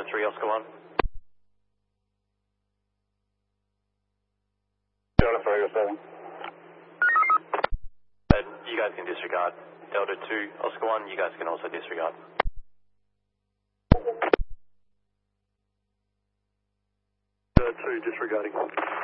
3, Oscar 1. Delta 3 or 7. And you guys can disregard. Delta 2, Oscar 1, you guys can also disregard. Delta 2 disregarding.